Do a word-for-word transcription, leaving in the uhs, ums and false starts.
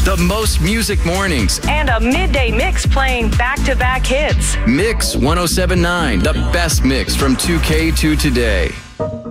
The most music mornings. And a midday mix playing back-to-back hits. Mix one oh seven point nine, the best mix from two K to today.